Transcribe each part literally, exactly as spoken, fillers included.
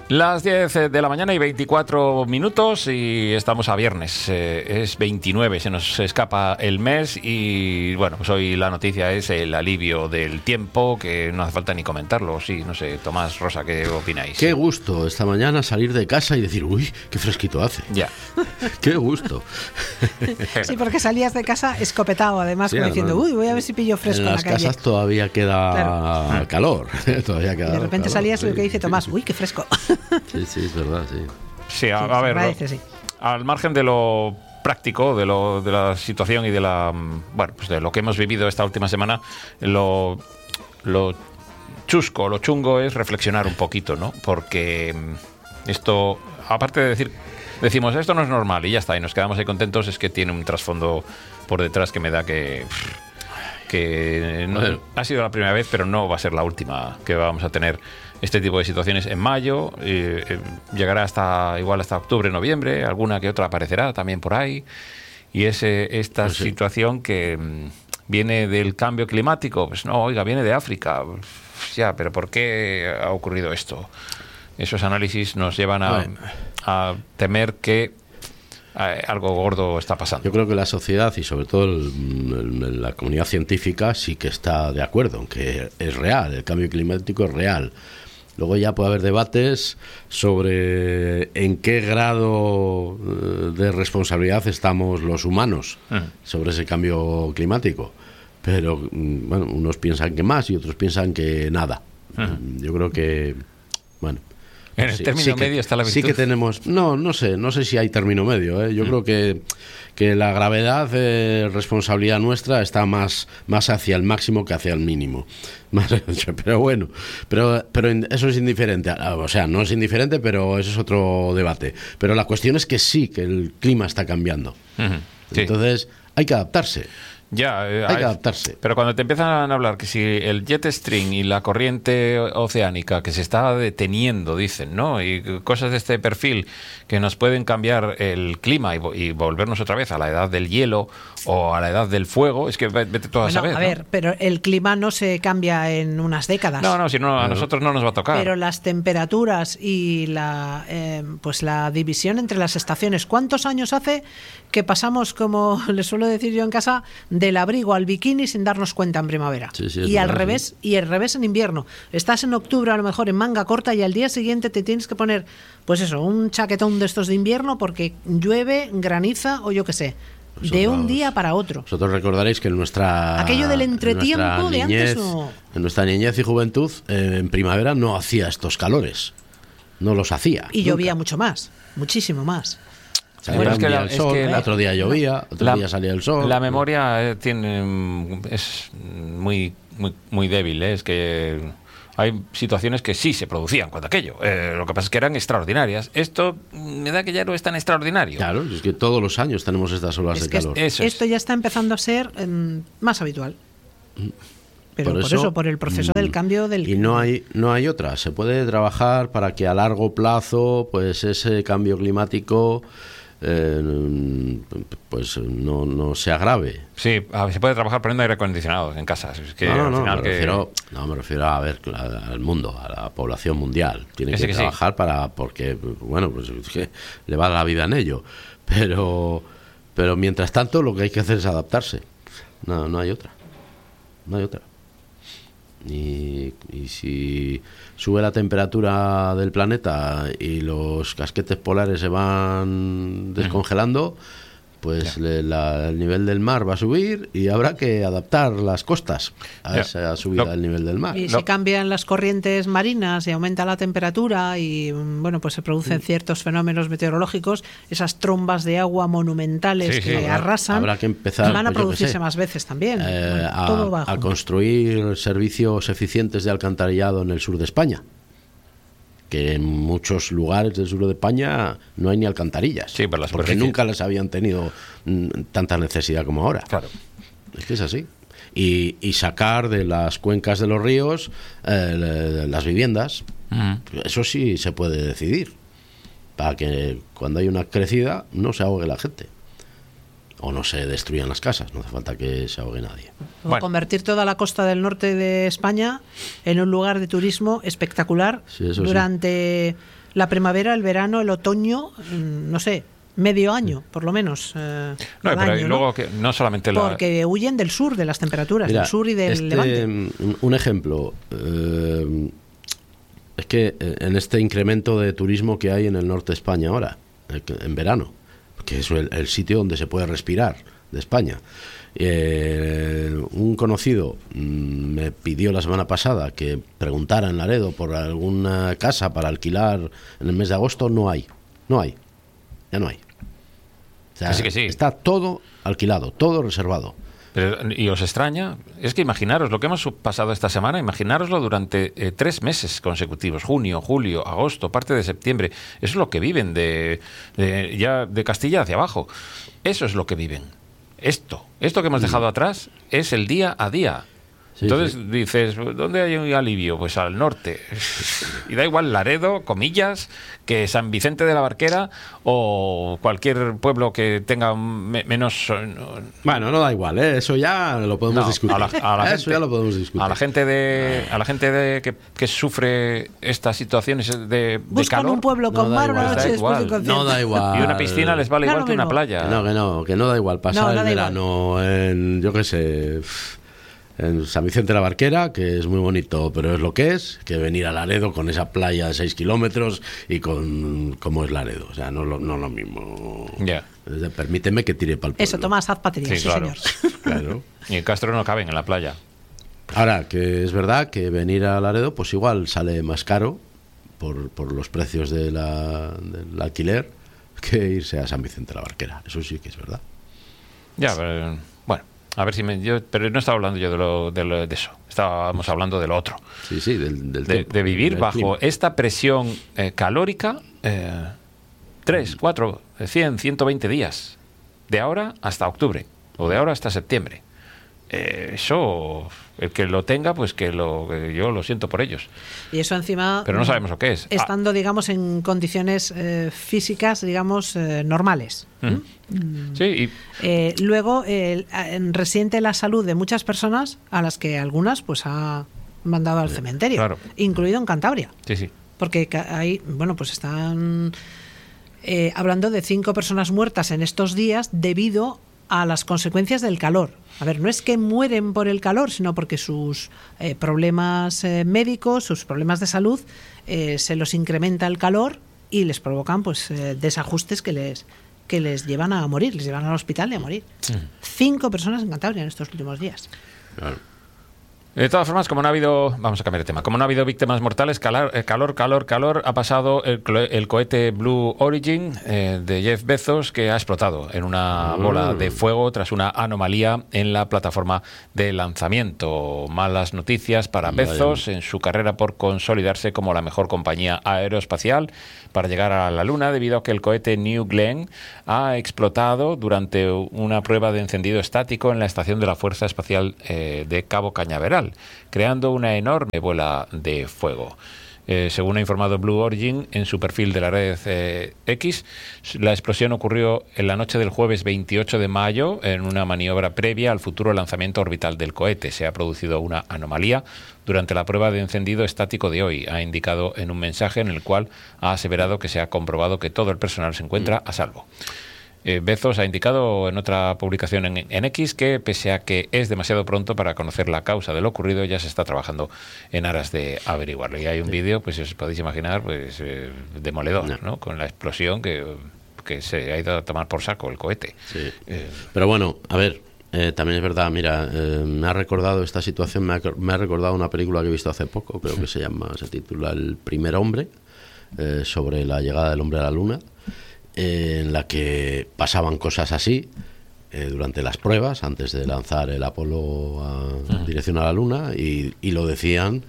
Las diez de la mañana y veinticuatro minutos y estamos a viernes, eh, es veintinueve, se nos escapa el mes y bueno, pues hoy la noticia es el alivio del tiempo, que no hace falta ni comentarlo, sí, no sé, Tomás, Rosa, ¿qué opináis? Qué gusto esta mañana salir de casa y decir, uy, qué fresquito hace. Ya. Qué gusto. Sí, porque salías de casa escopetado, además, Sí, como diciendo, no, uy, voy a ver si pillo fresco en, en la las calle. casas todavía queda Claro. calor. Todavía queda Y de repente calor, salías sí, lo que dice sí, Tomás, sí. uy, qué fresco. Sí, sí, es verdad, sí. Sí, a, Sí, a se ver, agradece, lo- sí. al margen de lo práctico, de lo de la situación y de la mm, bueno, pues de lo que hemos vivido esta última semana, lo lo chusco, lo chungo es reflexionar un poquito, ¿no? Porque mm, esto, aparte de decir, decimos esto no es normal y ya está, y nos quedamos ahí contentos, es que tiene un trasfondo por detrás que me da que que no, Bueno. ha sido la primera vez, pero no va a ser la última que vamos a tener este tipo de situaciones en mayo. Eh, eh, llegará hasta igual hasta octubre, noviembre, alguna que otra aparecerá también por ahí. Y es eh, esta Pues sí. situación que mm, viene del cambio climático. Pues no, oiga, viene de África. Pues ya, pero ¿por qué ha ocurrido esto? Esos análisis nos llevan a, Bueno. a temer que eh, algo gordo está pasando. Yo creo que la sociedad y sobre todo el- el- la comunidad científica sí que está de acuerdo en que es real, el cambio climático es real. Luego ya puede haber debates sobre en qué grado eh, de responsabilidad estamos los humanos Ujú. sobre ese cambio climático. Pero mm, bueno, unos piensan que más y otros piensan que nada. Ujú. Yo creo que, bueno, En el término que- medio está la Sí virtud. que tenemos, no, no sé, no sé si hay término medio. ¿eh? Yo Mm. creo que, que la gravedad, eh, responsabilidad nuestra, está más, más hacia el máximo que hacia el mínimo. Más- pero bueno, pero, pero en- eso es indiferente. O sea, no es indiferente, pero eso es otro debate. Pero la cuestión es que sí, que el clima está cambiando. Ujú. Sí. Entonces, hay que adaptarse. Ya, eh, Hay que hay- adaptarse. Pero cuando te empiezan a hablar que si el jet stream y la corriente oceánica que se está deteniendo, dicen, ¿no? Y cosas de este perfil que nos pueden cambiar el clima y, vo- y volvernos otra vez a la edad del hielo o a la edad del fuego, es que ve- vete tú a Bueno, saber. a ¿no? ver, pero el clima no se cambia en unas décadas. No, no, si no, a Claro. nosotros no nos va a tocar. Pero las temperaturas y la eh, pues la división entre las estaciones. ¿Cuántos años hace que pasamos, como le suelo decir yo en casa, del abrigo al bikini sin darnos cuenta en primavera? Sí, sí, es y al verdad, revés, y al revés en invierno. Estás en octubre a lo mejor en manga corta y al día siguiente te tienes que poner, pues eso, un chaquetón de estos de invierno porque llueve, graniza o yo qué sé. De un Vosotros- día para otro. Vosotros recordaréis que en nuestra Aquello del en entretiempo nuestra de antes niñez, no. en nuestra niñez y juventud, eh, en primavera no hacía estos calores, no los hacía. Y nunca. llovía mucho más, muchísimo más. Salía Bueno, un es que día la- el es sol, que la- otro día llovía, otro La- día salía el sol. La memoria eh, tiene mm, es muy muy muy débil, ¿eh? Es que hay situaciones que sí se producían cuando aquello. Eh, lo que pasa es que eran extraordinarias. Esto mm, me da que ya no es tan extraordinario. Claro, es que todos los años tenemos estas olas Es de que calor. Eso es. esto ya está empezando a ser em, más habitual. Pero por, Por eso, eso, por el proceso mm, del cambio del Y no hay no hay otra. Se puede trabajar para que a largo plazo, pues ese cambio climático, eh, pues no, no se agrave. Sí, a ver, se puede trabajar poniendo aire acondicionado en casa. Es que no, no, al no, final me que- refiero, no, me refiero a ver la- al mundo, a la población mundial. Tiene Que que, sí, que sí. trabajar para, porque, bueno, pues es que le va la vida en ello. Pero, pero mientras tanto, lo que hay que hacer es adaptarse. No, no hay otra. No hay otra. Y, y si sube la temperatura del planeta y los casquetes polares se van descongelando, pues Ya. le- la- el nivel del mar va a subir y habrá que adaptar las costas a Ya. esa subida Lo- del nivel del mar. Y Lo- si cambian las corrientes marinas y aumenta la temperatura y mm, bueno, pues se producen ciertos fenómenos meteorológicos, esas trombas de agua monumentales Sí, sí, que habrá- arrasan, habrá que empezar, van a pues, yo qué producirse sé, más veces también. Eh, Bueno, a, todo va a junto. construir servicios eficientes de alcantarillado en el sur de España, que en muchos lugares del sur de España no hay ni alcantarillas, Sí, por la porque superficie. nunca les habían tenido mm, tanta necesidad como ahora. Claro. Es que es así. Y, y sacar de las cuencas de los ríos eh, le- las viviendas, Ujú. eso sí se puede decidir, para que cuando hay una crecida no se ahogue la gente. o no se destruyan las casas, no hace falta que se ahogue nadie. O Bueno. convertir toda la costa del norte de España en un lugar de turismo espectacular Sí, eso sí. durante la primavera, el verano, el otoño, mm, no sé, medio año, por lo menos. eh, No, al pero año, y ¿no? luego que no solamente la... Porque huyen del sur, de las temperaturas, Mira, del sur y del este, levante. un- un ejemplo, eh, es que eh, en este incremento de turismo que hay en el norte de España ahora, eh, que- en verano, que es el, el sitio donde se puede respirar de España. Eh, un conocido mm, me pidió la semana pasada que preguntara en Laredo por alguna casa para alquilar en el mes de agosto. No hay, no hay, ya no hay. O sea, Que sí, que sí. está todo alquilado, todo reservado. Pero, ¿y os extraña? Es que imaginaros lo que hemos pasado esta semana, imaginároslo durante eh, tres meses consecutivos, junio, julio, agosto, parte de septiembre. Eso es lo que viven de, de- ya de Castilla hacia abajo. Eso es lo que viven. Esto, esto que hemos dejado atrás es el día a día. Sí, Entonces sí. dices, ¿dónde hay un alivio? Pues al norte. Y da igual Laredo, comillas, que San Vicente de la Barquera o cualquier pueblo que tenga me- menos... eh, Bueno, no da igual, ¿eh? Eso ya lo podemos No, discutir. a la, a la Eso gente, ya lo podemos discutir. A la gente de, a la gente de que, que sufre estas situaciones de, de Buscan calor un pueblo No con da mar una igual. noche Da después de un igual. concierto. No da igual. y una piscina les vale Da igual lo que una mismo. playa. Que no, que no, que no da igual pasar No, no el da igual. verano en, yo qué sé, en San Vicente de la Barquera, que es muy bonito, pero es lo que es, que venir a Laredo con esa playa de seis kilómetros y con cómo es Laredo. O sea, no lo, no lo mismo. Ya. Eh, Permíteme que tire para el pueblo. Eso, Tomás, haz patria, Sí, sí, claro. señor. Claro. Y en Castro no caben en la playa. Ahora, que es verdad que venir a Laredo, pues igual sale más caro por, por los precios de la, del alquiler que irse a San Vicente de la Barquera. Eso sí que es verdad. Ya, pero, bueno, a ver si me... Yo, pero no estaba hablando yo de, lo, de, lo- de eso. Estábamos hablando de lo otro. Sí, sí, del, del De, tiempo, de vivir del bajo clima. esta presión eh, calórica eh, tres, cuatro, cien, ciento veinte días. De ahora hasta octubre. O de ahora hasta septiembre. Eh, eso, el que lo tenga, pues que lo que yo lo siento por ellos. Y eso encima... Pero no sabemos lo que es. Estando, digamos, en condiciones eh, físicas, digamos, eh, normales. Ah, mm. Sí, y Eh, luego, eh, en- resiente la salud de muchas personas a las que algunas pues ha mandado al cementerio, claro. incluido en Cantabria. sí, sí. Porque ca- ahí, bueno, pues están eh, hablando de cinco personas muertas en estos días debido a las consecuencias del calor. A ver, no es que mueren por el calor, sino porque sus eh, problemas eh, médicos, sus problemas de salud, eh, se los incrementa el calor y les provocan pues eh, desajustes que les que les llevan a morir, les llevan al hospital y a morir. Cinco personas en Cantabria en estos últimos días. Claro. De todas formas, como no ha habido, vamos a cambiar de tema, como no ha habido víctimas mortales, calor, eh, calor, calor, calor, ha pasado el, clo- el cohete Blue Origin eh, de Jeff Bezos, que ha explotado en una bola de fuego tras una anomalía en la plataforma de lanzamiento. Malas noticias para Vaya. Bezos en su carrera por consolidarse como la mejor compañía aeroespacial para llegar a la Luna, debido a que el cohete New Glenn ha explotado durante una prueba de encendido estático en la estación de la Fuerza Espacial eh, de Cabo Cañaveral, creando una enorme bola de fuego. Eh, según ha informado Blue Origin en su perfil de la red eh, X, la explosión ocurrió en la noche del jueves veintiocho de mayo en una maniobra previa al futuro lanzamiento orbital del cohete. Se ha producido una anomalía durante la prueba de encendido estático de hoy, ha indicado en un mensaje en el cual ha aseverado que se ha comprobado que todo el personal se encuentra a salvo. Eh, Bezos ha indicado en otra publicación en, en X que, pese a que es demasiado pronto para conocer la causa de lo ocurrido, ya se está trabajando en aras de averiguarlo. Y hay un vídeo, pues si os podéis imaginar, pues eh, demoledor, No. ¿no? Con la explosión que, que se ha ido a tomar por saco el cohete. Sí. Eh, Pero bueno, a ver, eh, también es verdad, mira, eh, me ha recordado esta situación, me ha, me ha recordado una película que he visto hace poco, creo que se llama, se titula El primer hombre, eh, sobre la llegada del hombre a la luna, eh, en la que pasaban cosas así eh, durante las pruebas, antes de lanzar el Apolo a, en dirección a la luna, y, y lo decían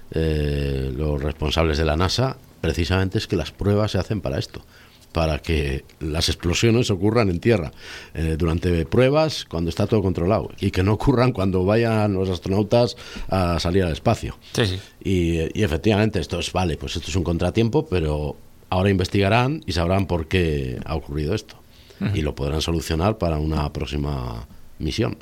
eh, los responsables de la NASA, precisamente es que las pruebas se hacen para esto, para que las explosiones ocurran en tierra eh, durante pruebas cuando está todo controlado y que no ocurran cuando vayan los astronautas a salir al espacio. sí, sí. Y, y efectivamente esto es, vale, pues esto es un contratiempo, pero ahora investigarán y sabrán por qué ha ocurrido esto. uh-huh. y lo podrán solucionar para una próxima misión.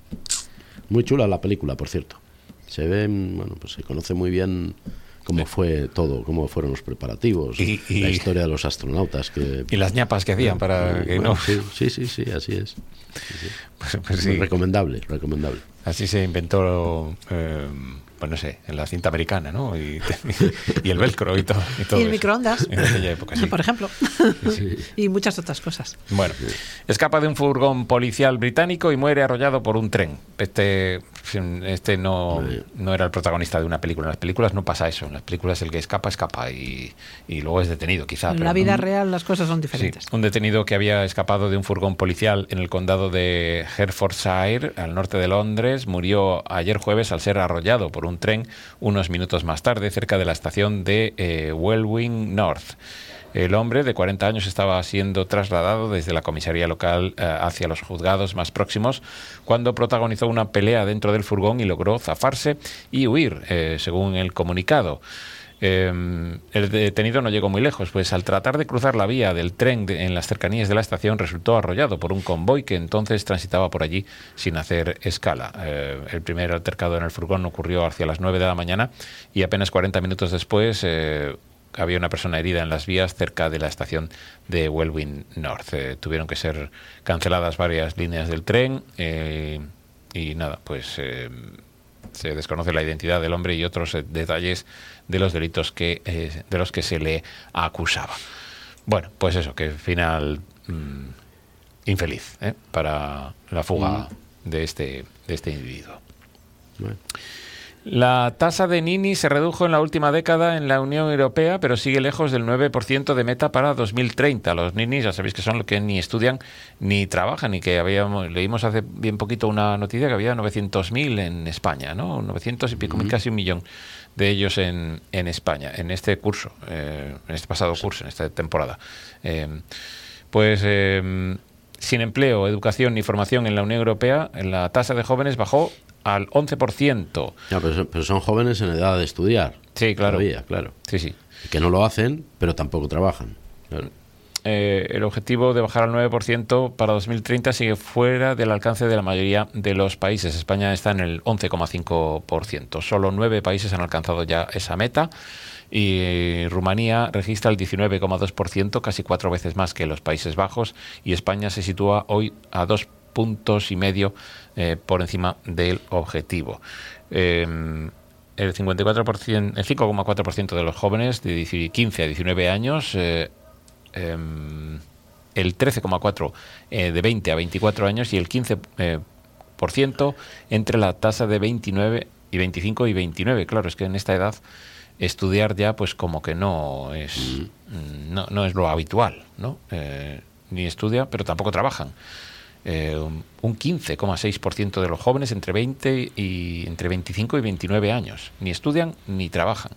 Muy chula la película, por cierto. Se ve, bueno, pues se conoce muy bien cómo fue todo, cómo fueron los preparativos, y, y, la historia de los astronautas que, y las ñapas que hacían para que bueno, no. Sí, sí, sí, sí, así es. Sí, sí. Pues, pues sí. Recomendable, recomendable. Así se inventó, eh, pues no sé, en la cinta americana, ¿no? Y, y el velcro y todo. Y, todo y el eso. microondas, en aquella época, sí. por ejemplo. Sí. Y muchas otras cosas. Bueno, escapa de un furgón policial británico y muere arrollado por un tren. Este, este no, no era el protagonista de una película. En las películas no pasa eso. En las películas el que escapa, escapa y, y luego es detenido, quizá. En pero la vida no, real las cosas son diferentes. Sí, un detenido que había escapado de un furgón policial en el condado de Hertfordshire, al norte de Londres, murió ayer jueves al ser arrollado por un tren unos minutos más tarde cerca de la estación de eh, Welwyn North. El hombre de cuarenta años estaba siendo trasladado desde la comisaría local eh, hacia los juzgados más próximos cuando protagonizó una pelea dentro del furgón y logró zafarse y huir, eh, según el comunicado. Eh, el detenido no llegó muy lejos, pues al tratar de cruzar la vía del tren de, en las cercanías de la estación resultó arrollado por un convoy que entonces transitaba por allí sin hacer escala. Eh, el primer altercado en el furgón ocurrió hacia las nueve de la mañana y apenas cuarenta minutos después eh, había una persona herida en las vías cerca de la estación de Welwyn North. Eh, tuvieron que ser canceladas varias líneas del tren eh, y nada, pues eh, se desconoce la identidad del hombre y otros eh, detalles de los delitos que eh, de los que se le acusaba. Bueno, pues eso, que final mmm, infeliz ¿eh? para la fuga mm. de este de este individuo. Bueno. La tasa de Nini se redujo en la última década en la Unión Europea, pero sigue lejos del nueve por ciento de meta para dos mil treinta. Los ninis, ya sabéis que son los que ni estudian ni trabajan, y que habíamos leímos hace bien poquito una noticia que había novecientos mil en España, ¿no? novecientos y pico mil, casi un millón de ellos en, en España, en este curso, eh, en este pasado curso, en esta temporada. Eh, pues... Eh, sin empleo, educación ni formación en la Unión Europea, la tasa de jóvenes bajó al once por ciento. Ya, pero, pero son jóvenes en edad de estudiar. Sí, claro. Todavía, claro. Sí, sí. Que no lo hacen, pero tampoco trabajan. Claro. Eh, el objetivo de bajar al nueve por ciento para dos mil treinta sigue fuera del alcance de la mayoría de los países. España está en el once coma cinco por ciento. Solo nueve países han alcanzado ya esa meta. Y Rumanía registra el diecinueve coma dos por ciento, casi cuatro veces más que los Países Bajos, y España se sitúa hoy a dos puntos y medio eh, por encima del objetivo. Eh, el cincuenta y cuatro por ciento, el cinco coma cuatro por ciento de los jóvenes de quince a diecinueve años, eh, eh, el trece coma cuatro por ciento eh, de veinte a veinticuatro años y el quince por ciento entre la tasa de veintinueve y veinticinco y veintinueve. Claro, es que en esta edad estudiar ya pues como que no es mm. no, no es lo habitual, ¿no? Eh, ni estudia, pero tampoco trabajan. Eh, un quince coma seis por ciento de los jóvenes entre veinte y entre veinticinco y veintinueve años ni estudian ni trabajan.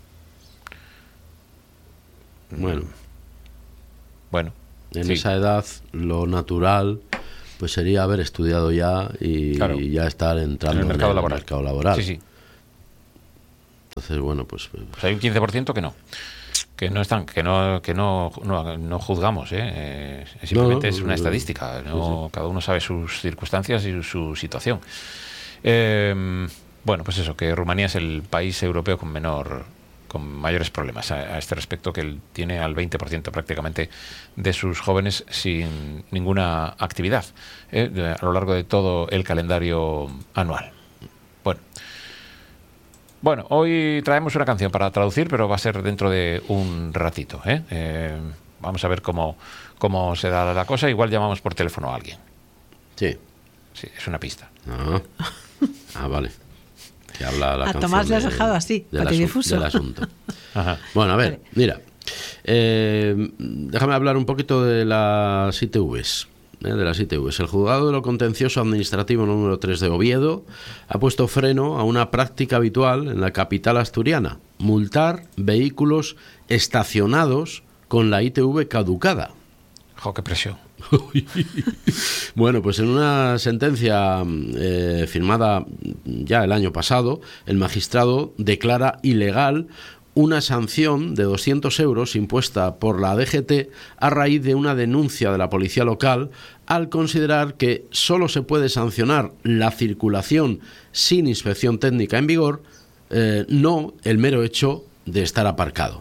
Bueno. Bueno. En sí. esa edad lo natural pues sería haber estudiado ya y, claro. y ya estar entrando en el mercado, en el laboral. mercado laboral. Sí, sí. Entonces, bueno, pues, pues... pues hay un quince por ciento que no. Que no están, que no, que no, no, no juzgamos, ¿eh? Eh, simplemente no, no, es una estadística. No, sí. Cada uno sabe sus circunstancias y su situación. Eh, bueno, pues eso, que Rumanía es el país europeo con menor, con mayores problemas a, a este respecto, que él tiene al veinte por ciento prácticamente de sus jóvenes sin ninguna actividad ¿eh? de, a lo largo de todo el calendario anual. Bueno. Bueno, hoy traemos una canción para traducir, pero va a ser dentro de un ratito. ¿eh? Eh, vamos a ver cómo, cómo se da la cosa. Igual llamamos por teléfono a alguien. Sí. Sí, es una pista. Ah, ah vale. Que habla la a canción Tomás le has de, dejado así, del, asu del asunto. Ajá. Bueno, a ver, vale. mira. Eh, déjame hablar un poquito de las I T Vs. de las I T Vs. El juzgado de lo contencioso administrativo número tres de Oviedo ha puesto freno a una práctica habitual en la capital asturiana: multar vehículos estacionados con la I T V caducada. ¡Jo, qué presión! Bueno, pues en una sentencia eh, firmada ya el año pasado, el magistrado declara ilegal una sanción de doscientos euros impuesta por la D G T a raíz de una denuncia de la policía local al considerar que solo se puede sancionar la circulación sin inspección técnica en vigor, eh, no el mero hecho de estar aparcado.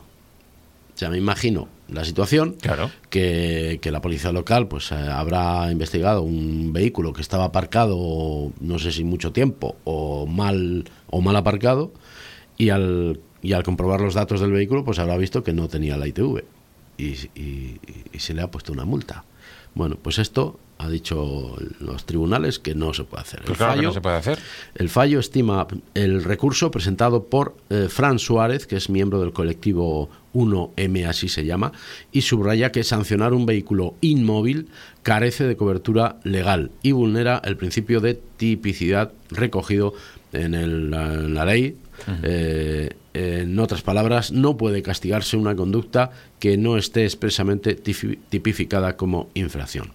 O sea, me imagino la situación, claro, que, que la policía local pues eh, habrá investigado un vehículo que estaba aparcado, no sé si mucho tiempo, o mal, o mal aparcado, y al, y al comprobar los datos del vehículo pues habrá visto que no tenía la I T V y, y, y se le ha puesto una multa. Bueno, pues esto ha dicho los tribunales que no se puede hacer. Pues el, claro fallo, que no se puede hacer. El fallo estima el recurso presentado por eh, Fran Suárez, que es miembro del colectivo uno eme, así se llama, y subraya que sancionar un vehículo inmóvil carece de cobertura legal y vulnera el principio de tipicidad recogido en, el, en la ley. Uh-huh. Eh, en otras palabras, no puede castigarse una conducta que no esté expresamente tipificada como infracción.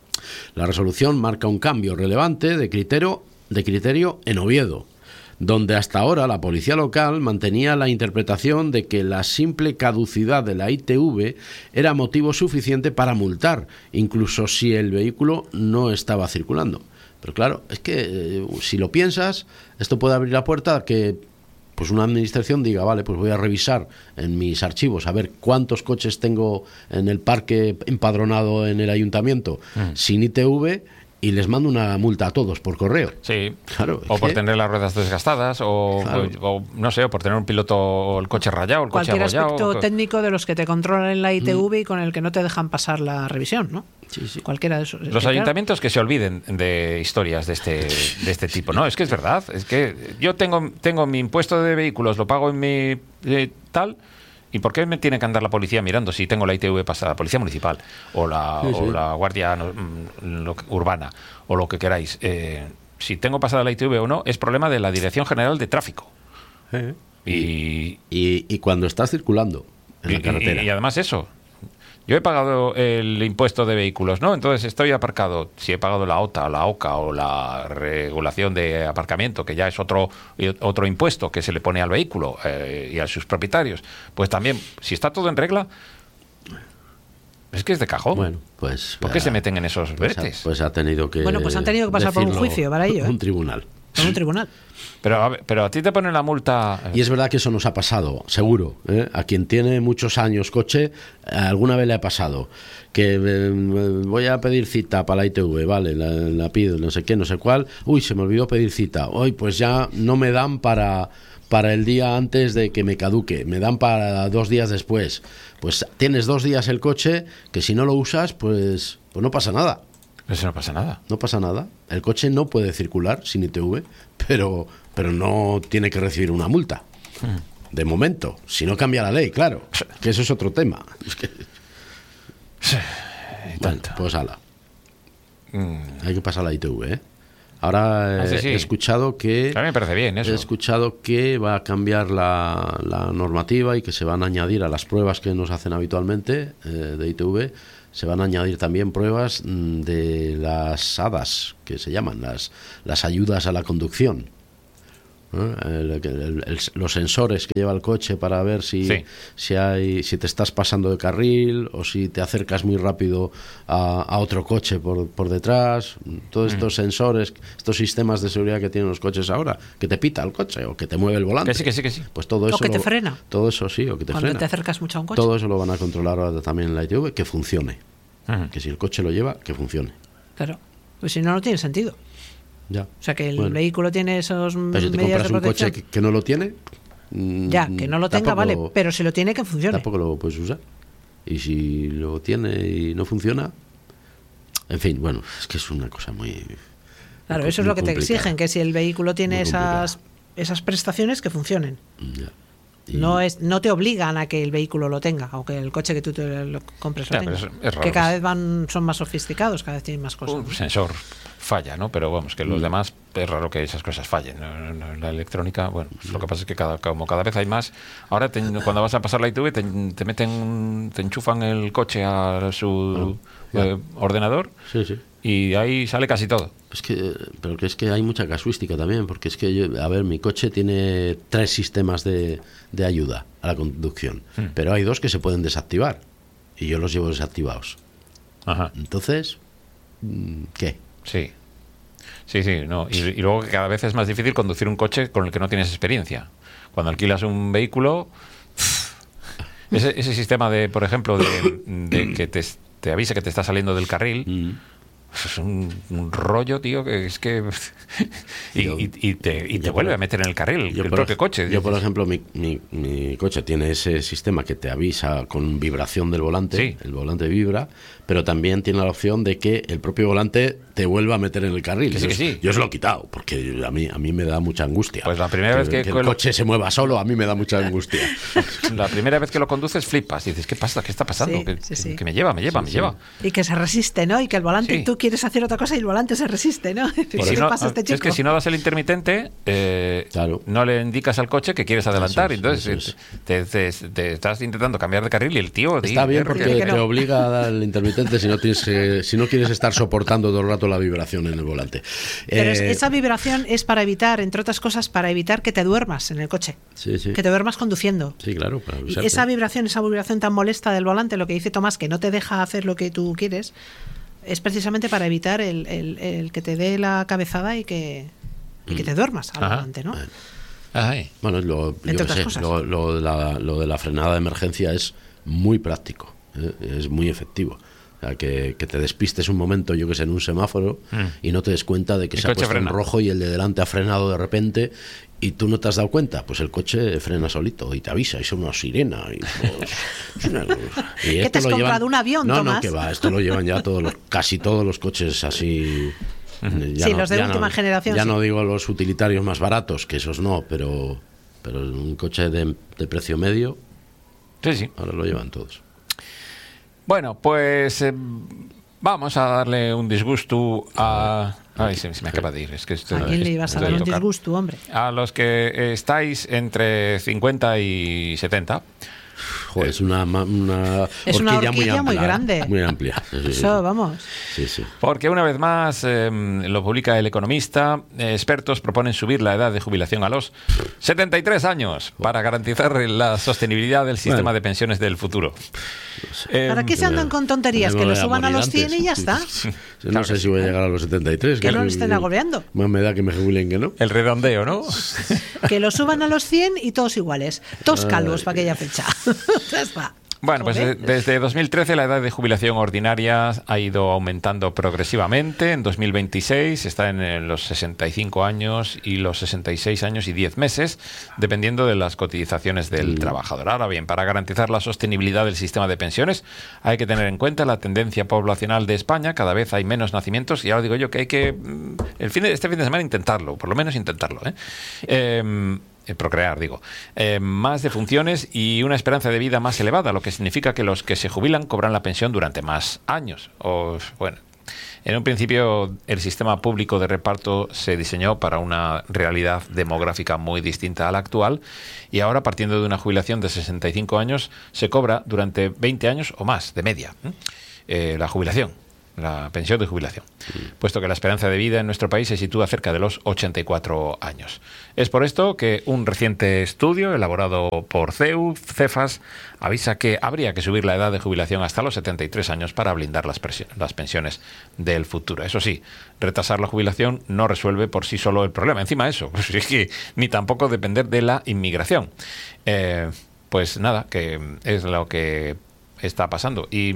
La resolución marca un cambio relevante de criterio, de criterio en Oviedo, donde hasta ahora la policía local mantenía la interpretación de que la simple caducidad de la I T V era motivo suficiente para multar, incluso si el vehículo no estaba circulando. Pero claro, es que eh, si lo piensas, esto puede abrir la puerta a que pues una administración diga, vale, pues voy a revisar en mis archivos a ver cuántos coches tengo en el parque empadronado en el ayuntamiento mm. sin I T V y les mando una multa a todos por correo. Sí, claro, o por que... tener las ruedas desgastadas o, claro. o, o no sé, o por tener un piloto el coche rayado, el cualquier coche abollado. Cualquier aspecto o... técnico de los que te controlan en la I T V mm. y con el que no te dejan pasar la revisión, ¿no? Sí, sí. Cualquiera de esos. Los ayuntamientos que se olviden de historias de este de este tipo. No, es que es verdad. Es que yo tengo tengo mi impuesto de vehículos, lo pago en mi eh, tal. ¿Y por qué me tiene que andar la policía mirando si tengo la I T V pasada? La policía municipal o la, sí, sí. o la guardia no, lo, urbana o lo que queráis. Eh, si tengo pasada la I T V o no es problema de la Dirección General de Tráfico. Eh. Y, y, y cuando estás circulando en y, la carretera. Y, y además eso. Yo he pagado el impuesto de vehículos, ¿no? Entonces estoy aparcado. Si he pagado la OTA, la OCA o la regulación de aparcamiento, que ya es otro otro impuesto que se le pone al vehículo eh, y a sus propietarios, pues también, si está todo en regla, es que es de cajón. Bueno, pues ¿por qué uh, se meten en esos pues bretes? Ha, pues ha tenido que Bueno, pues han tenido que pasar por un juicio para ello, ¿eh? Un tribunal. Por un tribunal. Pero a, ver, pero a ti te ponen la multa... Y es verdad que eso nos ha pasado, seguro. ¿eh? A quien tiene muchos años coche, alguna vez le ha pasado. Que eh, voy a pedir cita para la I T V, vale, la, la pido, no sé qué, no sé cuál. Uy, se me olvidó pedir cita. Hoy pues ya no me dan para, para el día antes de que me caduque, me dan para dos días después. Pues tienes dos días el coche, que si no lo usas, pues, pues no pasa nada. Eso no pasa nada. No pasa nada. El coche no puede circular sin I T V, pero, pero no tiene que recibir una multa. Mm. De momento. Si no cambia la ley, claro. Que eso es otro tema. Es que... Sí, bueno, pues ala. Mm. Hay que pasar la I T V, ¿eh? Ahora ah, sí, sí. he escuchado que... A mí me parece bien eso. He escuchado que va a cambiar la, la normativa y que se van a añadir a las pruebas que nos hacen habitualmente eh, de I T V. Se van a añadir también pruebas de las hadas, que se llaman, las, las ayudas a la conducción. ¿Eh? El, el, el, los sensores que lleva el coche para ver si, sí. si, hay, si te estás pasando de carril o si te acercas muy rápido a, a otro coche por, por detrás. Todos mm. estos sensores, estos sistemas de seguridad que tienen los coches ahora, que te pita el coche o que te mueve el volante. Que sí, que sí, que sí. Pues todo eso o que te lo, frena. Todo eso sí, o que te Cuando frena. te acercas mucho a un coche. Todo eso lo van a controlar ahora también en la I T V, que funcione. Uh-huh. Que si el coche lo lleva, que funcione. Claro, pues si no, no tiene sentido. Ya. O sea, que el bueno. vehículo tiene esos pero si te medidas compras de protección. un coche que, que no lo tiene, ya, que no lo tenga, vale, pero si lo tiene, que funcione. Tampoco lo puedes usar. Y si lo tiene y no funciona, en fin, bueno, es que es una cosa muy... Claro, muy, eso es lo que te exigen, que si el vehículo tiene esas, esas prestaciones, que funcionen. Ya. Y... No es, no te obligan a que el vehículo lo tenga, aunque el coche que tú te lo compres lo ya, tenga. es, es raro, que cada vez van son más sofisticados, cada vez tienen más cosas. Un ¿no? sensor falla, ¿no? Pero vamos, que los mm. demás es raro que esas cosas fallen. No, no, la electrónica, bueno, pues lo que pasa es que cada, como cada vez hay más. Ahora te, cuando vas a pasar la I T V te, te meten, te enchufan el coche a su oh, eh, ordenador. Sí, sí. y ahí sale casi todo. Es que, pero que es que hay mucha casuística también, porque es que, yo, a ver, mi coche tiene tres sistemas de, de ayuda a la conducción, mm. pero hay dos que se pueden desactivar y yo los llevo desactivados. Ajá. Entonces, ¿qué? Sí, sí, sí. No. Y, y luego que cada vez es más difícil conducir un coche con el que no tienes experiencia. Cuando alquilas un vehículo, ese, ese sistema de, por ejemplo, de, de que te, te avise que te está saliendo del carril. Mm. Es un, un rollo, tío, que es que... y, yo, y, y te, y te vuelve por, a meter en el carril, el propio coche. Yo, por ejemplo, mi, mi, mi coche tiene ese sistema que te avisa con vibración del volante, sí. El volante vibra, pero también tiene la opción de que el propio volante te vuelva a meter en el carril. Que sí, que sí. Yo se lo he quitado, porque a mí, a mí me da mucha angustia. Pues la primera que, vez que... que el lo... coche se mueva solo, a mí me da mucha angustia. La primera vez que lo conduces flipas, dices, ¿qué pasa? ¿Qué está pasando? Sí, que, sí, sí. que me lleva, me lleva, sí, me sí. lleva. Y que se resiste, ¿no? Y que el volante, sí. tú quieres hacer otra cosa y el volante se resiste, ¿no? ¿Qué si no, pasa a este chico? Es que si no das el intermitente, eh, claro. no le indicas al coche que quieres adelantar. Eso es, entonces eso es. Te, te, te estás intentando cambiar de carril y el tío... Está tío, bien porque que no. te obliga a dar el intermitente si no, tienes, eh, si no quieres estar soportando todo el rato la vibración en el volante. Pero eh, esa vibración es para evitar, entre otras cosas, para evitar que te duermas en el coche. Sí, sí. Que te duermas conduciendo. Sí, claro. Para y esa vibración, esa vibración tan molesta del volante, lo que dice Tomás, que no te deja hacer lo que tú quieres, es precisamente para evitar el, el, el que te dé la cabezada y que, y que te duermas al Ajá. volante, ¿no? Ay. Bueno, lo, Entre yo otras sé, cosas. lo, lo, de la, lo de la frenada de emergencia es muy práctico, ¿eh? Es muy efectivo. O sea, que, que te despistes un momento, yo que sé, en un semáforo mm. y no te des cuenta de que el se ha puesto frena. en rojo y el de delante ha frenado de repente y tú no te has dado cuenta. Pues el coche frena solito y te avisa y son una sirena. Y, pues, una, y ¿Qué te has lo comprado? llevan, ¿Un avión, no, Tomás? No, que va, esto lo llevan ya todos los, casi todos los coches así... Ya sí, no, los de última no, generación. Ya sí. no digo los utilitarios más baratos, que esos no, pero, pero un coche de, de precio medio, sí, sí. Ahora lo llevan todos. Bueno, pues eh, vamos a darle un disgusto a... Ay, se, se me acaba de ir. Es que estoy, ¿A quién le ibas a dar un disgusto, hombre? A los que estáis entre cincuenta y setenta. Joder, es una, una es horquilla, una horquilla muy, amplia, muy grande. Muy amplia. Sí, sí, Eso, sí. vamos. Sí, sí. Porque una vez más, eh, lo publica El Economista, eh, expertos proponen subir la edad de jubilación a los setenta y tres años para garantizar la sostenibilidad del sistema bueno. de pensiones del futuro. No sé. Eh, ¿Para qué se andan con tonterías? Que lo suban a los cien antes. Y ya está. Yo no claro sé si voy a llegar a los setenta y tres. Que, que no me estén agobiando. Más me da que me jubilen que no. El redondeo, ¿no? Que lo suban a los cien y todos iguales. Todos calvos para aquella fecha. Ya está. Bueno, pues Joder. desde dos mil trece la edad de jubilación ordinaria ha ido aumentando progresivamente. En dos mil veintiséis está en los sesenta y cinco años y los sesenta y seis años y diez meses, dependiendo de las cotizaciones del mm. trabajador. Ahora bien, para garantizar la sostenibilidad del sistema de pensiones hay que tener en cuenta la tendencia poblacional de España. Cada vez hay menos nacimientos y ahora digo yo que hay que, el fin de, este fin de semana, intentarlo, por lo menos intentarlo, ¿eh? eh procrear, digo, eh, más defunciones y una esperanza de vida más elevada, lo que significa que los que se jubilan cobran la pensión durante más años. O, bueno, en un principio el sistema público de reparto se diseñó para una realidad demográfica muy distinta a la actual y ahora, partiendo de una jubilación de sesenta y cinco años, se cobra durante veinte años o más, de media, eh, la jubilación. La pensión de jubilación, puesto que la esperanza de vida en nuestro país se sitúa cerca de los ochenta y cuatro años. Es por esto que un reciente estudio elaborado por C E U, Cefas, avisa que habría que subir la edad de jubilación hasta los setenta y tres años para blindar las, las pensiones del futuro. Eso sí, retrasar la jubilación no resuelve por sí solo el problema. Encima eso, pues es que ni tampoco depender de la inmigración. Eh, pues nada, que es lo que está pasando. Y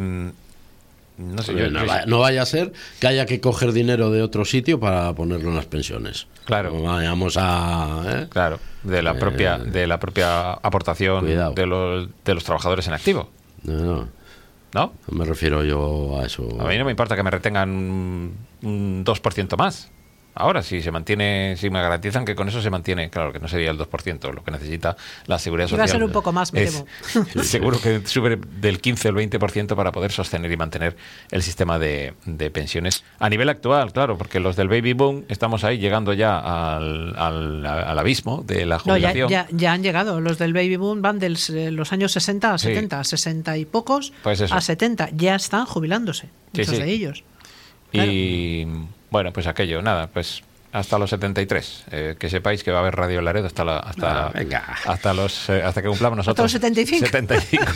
No, sé, yo, no, yo, vaya, no vaya a ser que haya que coger dinero de otro sitio para ponerlo en las pensiones. Claro. No vayamos a... ¿eh? Claro, de la propia, eh, de la propia aportación de los, de los trabajadores en activo. No, no. ¿No? No me refiero yo a eso. A mí no me importa que me retengan un, un dos por ciento más. Ahora, si se mantiene, si me garantizan que con eso se mantiene, claro que no sería el dos por ciento, lo que necesita la seguridad social. Va a ser un poco más, me es, temo. Seguro que sube del quince al veinte por ciento para poder sostener y mantener el sistema de, de pensiones a nivel actual, claro, porque los del baby boom estamos ahí llegando ya al, al, al abismo de la jubilación. No, ya, ya, ya han llegado. Los del baby boom van de los años sesenta a setenta, sí. sesenta y pocos pues a setenta. Ya están jubilándose, muchos sí, sí. de ellos. Y bueno, pues aquello, nada, pues hasta los setenta y tres. Eh, que sepáis que va a haber Radio Laredo hasta la, hasta, Ah, venga. hasta los eh, hasta que cumplamos nosotros. Hasta los setenta y cinco. setenta y cinco.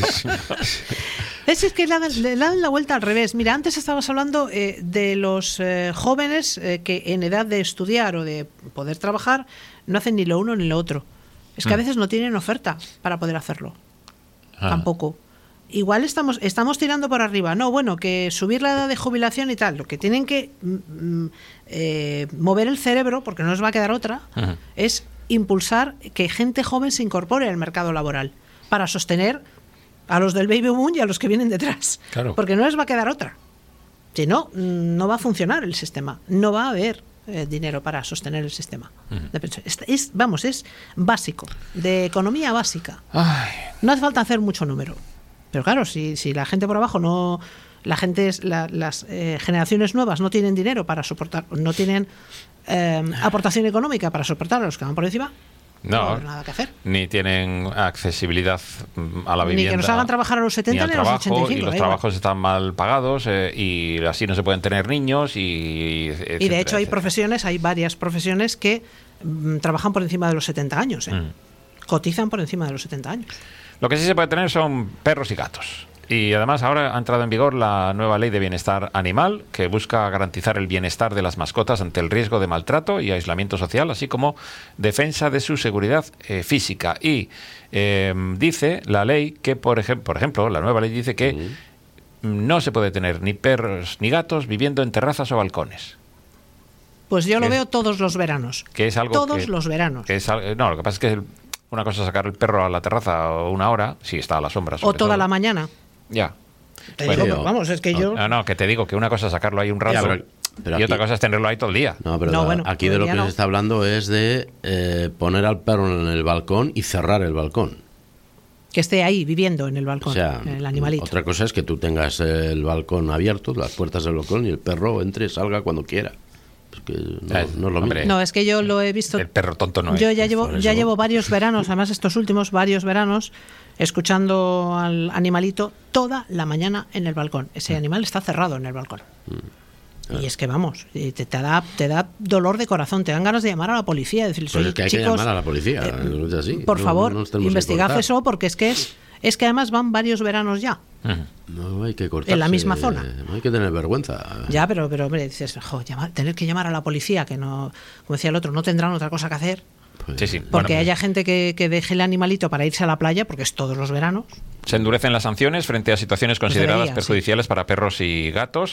Es, es que le dan, le dan la vuelta al revés. Mira, antes estabas hablando eh, de los eh, jóvenes eh, que en edad de estudiar o de poder trabajar no hacen ni lo uno ni lo otro. Es que a Mm. veces no tienen oferta para poder hacerlo. Ah. Tampoco. Igual estamos, estamos tirando por arriba. No, bueno, que subir la edad de jubilación y tal. Lo que tienen que mm, eh, mover el cerebro, porque no nos va a quedar otra, Ujú. es impulsar que gente joven se incorpore al mercado laboral para sostener a los del baby boom y a los que vienen detrás. Claro. Porque no les va a quedar otra. Si no, mm, no va a funcionar el sistema. No va a haber eh, dinero para sostener el sistema. Ujú. de pensión. Es, es, vamos, es básico, de economía básica. Ay, No hace falta hacer mucho número. Pero claro, si, si la gente por abajo no... La gente, es- la- las eh, generaciones nuevas no tienen dinero para soportar, no tienen eh, aportación económica para soportar a los que van por encima, no, va a no, haber nada que hacer. ni tienen accesibilidad mm, a la Ni que vivienda. nos hagan trabajar a los setenta ni ni al a los trabajo, ochenta y cinco, y los da igual. trabajos están mal pagados eh, y así no se pueden tener niños y, Y de etcétera, hecho hay etcétera. profesiones, hay varias profesiones que mm, trabajan por encima de los setenta años, ¿eh? Mm. Cotizan por encima de los setenta años. Lo que sí se puede tener son perros y gatos. Y además ahora ha entrado en vigor la nueva ley de bienestar animal que busca garantizar el bienestar de las mascotas ante el riesgo de maltrato y aislamiento social, así como defensa de su seguridad eh, física. Y eh, dice la ley que, por, ejem- por ejemplo, la nueva ley dice que no se puede tener ni perros ni gatos viviendo en terrazas o balcones. Pues yo lo Que es- veo todos los veranos. Que es algo todos que- los veranos. que es al- no, lo que pasa es que una cosa es sacar el perro a la terraza una hora, si está a la sombra. O sobre toda todo. la mañana. Ya. Te Bueno, digo, yo- vamos, es que yo... No, no, que te digo que una cosa es sacarlo ahí un rato Ya, pero- pero y otra aquí- cosa es tenerlo ahí todo el día. No, pero No, da- bueno, aquí de lo que todavía no. se está hablando es de eh, poner al perro en el balcón y cerrar el balcón. Que esté ahí viviendo en el balcón, O sea, el animalito. otra cosa es que tú tengas el balcón abierto, las puertas del balcón, y el perro entre y salga cuando quiera. Es que no, Eh, no es lo hombre, mismo. No, es que yo lo he visto. El perro tonto no Yo es. ya llevo, por ya eso. llevo varios veranos, además estos últimos varios veranos, escuchando al animalito toda la mañana en el balcón. Mm. Ese animal está cerrado en el balcón. Y es que vamos, y te, te da, te da dolor de corazón, te dan ganas de llamar a la policía, decirles, Pues oye, es que hay chicos, que llamar a la policía. eh, no es así. por No- favor, no nos tenemos que investigad cortar. eso, porque es que es, es que además van varios veranos ya. Ujú. No hay que cortarse. En la misma zona. No hay que tener vergüenza. Ya, pero, pero hombre, dices, jo, llamar- tener que llamar a la policía, que no, como decía el otro, no tendrán otra cosa que hacer. Pues, Sí, sí. Porque Bueno, haya gente que, que deje el animalito para irse a la playa, porque es todos los veranos. Se endurecen las sanciones frente a situaciones consideradas debería, perjudiciales para perros y gatos.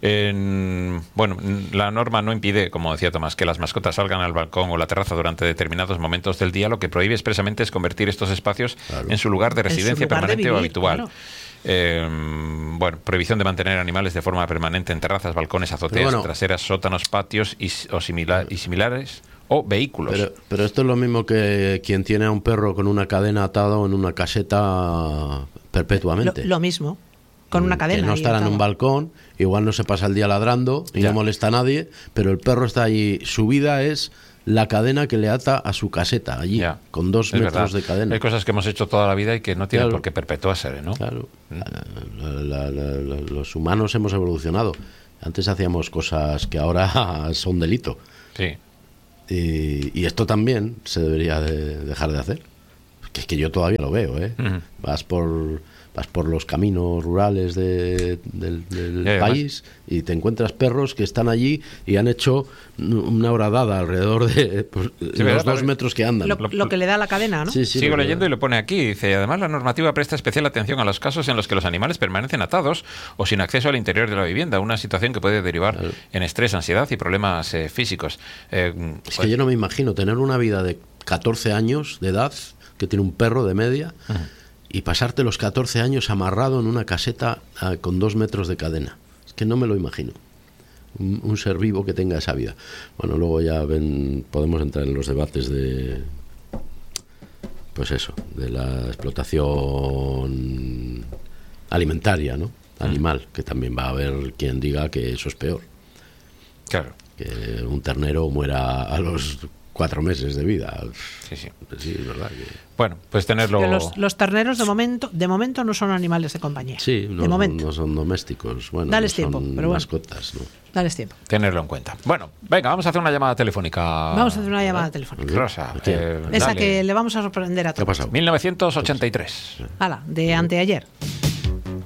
En- bueno, la norma no impide, como decía Tomás, que las mascotas salgan al balcón o la terraza durante determinados momentos del día. Lo que prohíbe expresamente es convertir estos espacios Claro. en su lugar de En su residencia lugar de permanente o vivir, habitual. claro. Eh, bueno, prohibición de mantener animales de forma permanente en terrazas, balcones, azoteas, Pero bueno. traseras, sótanos, patios y, o simila- y similares o vehículos. Pero, pero esto es lo mismo que quien tiene a un perro con una cadena atado en una caseta Lo, perpetuamente. lo mismo, con una cadena. Que no ahí estará en atado. un balcón, igual no se pasa el día ladrando y Ya. no molesta a nadie, pero el perro está allí. Su vida es la cadena que le ata a su caseta, allí, Ya. con dos Es metros verdad. de cadena. Hay cosas que hemos hecho toda la vida y que no tienen Claro. por qué perpetuarse, ¿no? Claro. La- la- la- la- los humanos hemos evolucionado. Antes hacíamos cosas que ahora son delito. Sí. Y, y esto también se debería de dejar de hacer. Que es que yo todavía lo veo, ¿eh? Ujú. Vas por vas por los caminos rurales de- del, del Y además- país y te encuentras perros que están allí y han hecho una horadada alrededor de pues, ¿verdad? los dos Pero- metros que andan. Lo, lo que le da la cadena, ¿no? Sí, sí, Sigo lo que- leyendo y lo pone aquí. Dice, además la normativa presta especial atención a los casos en los que los animales permanecen atados o sin acceso al interior de la vivienda, una situación que puede derivar Claro. en estrés, ansiedad y problemas eh, físicos. Eh, Es pues, que yo no me imagino tener una vida de catorce años de edad, que tiene un perro de media, y pasarte los catorce años amarrado en una caseta ah, con dos metros de cadena. Es que no me lo imagino. Un, un ser vivo que tenga esa vida. Bueno, luego ya ven, podemos entrar en los debates de, pues eso, de la explotación alimentaria, ¿no? Animal, que también va a haber quien diga que eso es peor. claro. Que un ternero muera a los cuatro meses de vida. Sí, sí. Sí, es verdad que... Bueno, pues tenerlo... Que Los, los terneros de momento, de momento no son animales de compañía. Sí, no, de momento. No son domésticos. Bueno, Dales no tiempo, son pero bueno. mascotas, ¿no? Dales tiempo. Tenerlo en cuenta. Bueno, venga, vamos a hacer una llamada telefónica. Vamos a hacer una llamada telefónica. Rosa, ¿A quién? eh, Esa dale. que le vamos a sorprender a ¿Qué ha todos. pasado? mil novecientos ochenta y tres. Hala, de anteayer.